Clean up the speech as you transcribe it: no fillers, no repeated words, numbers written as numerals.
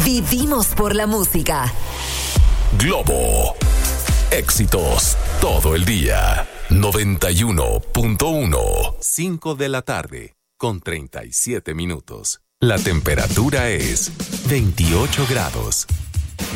Vivimos por la música. Globo. Éxitos todo el día. 91.1. 5 de la tarde, con 37 minutos. La temperatura es 28 grados.